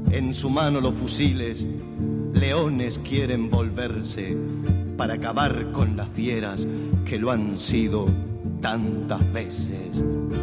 en su mano los fusiles, leones quieren volverse para acabar con las fieras que lo han sido tantas veces.